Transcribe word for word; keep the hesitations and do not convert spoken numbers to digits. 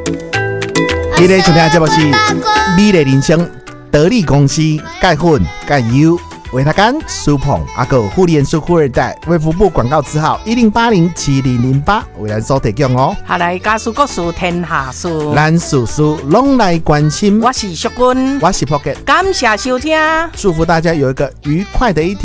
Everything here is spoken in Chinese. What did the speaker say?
你咧收听的节目是美丽人生得力公司钙粉钙油维他甘舒捧阿狗护联舒富二代卫福部广告字号一零八零七零零八为咱所提供哦。 下来家事国事天下事， 咱事事拢来关心。 我是淑君， 我是 Pocket， 感谢收听， 祝福大家有一个愉快的一天。